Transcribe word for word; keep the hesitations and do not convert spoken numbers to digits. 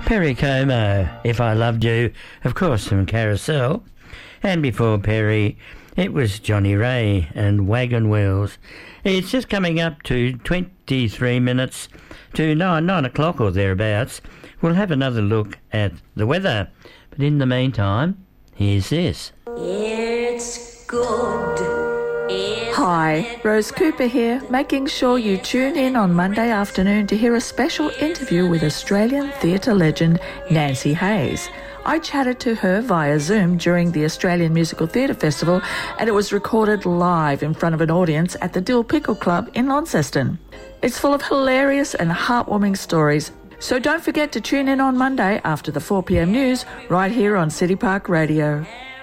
Perry Como, If I Loved You, of course, from Carousel. And before Perry, it was Johnny Ray and Wagon Wheels. It's just coming up to twenty-three minutes to nine, nine o'clock or thereabouts. We'll have another look at the weather. But in the meantime, here's this. It's good. Hi, Rose Cooper here, making sure you tune in on Monday afternoon to hear a special interview with Australian theatre legend Nancy Hayes. I chatted to her via Zoom during the Australian Musical Theatre Festival, and it was recorded live in front of an audience at the Dill Pickle Club in Launceston. It's full of hilarious and heartwarming stories, so don't forget to tune in on Monday after the four p m news right here on City Park Radio.